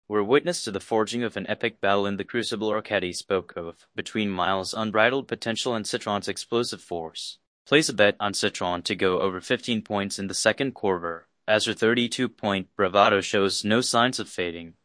We're witness to the forging of an epic battle in the crucible Arcady spoke of, between Miles' unbridled potential and Citron's explosive force. Place a bet on Citron to go over 15 points in the second quarter, as her 32-point bravado shows no signs of fading.